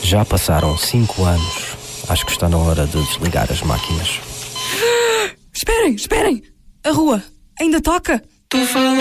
Já passaram 5 anos. Acho que está na hora de desligar as máquinas. Esperem! A rua ainda toca! Tu falas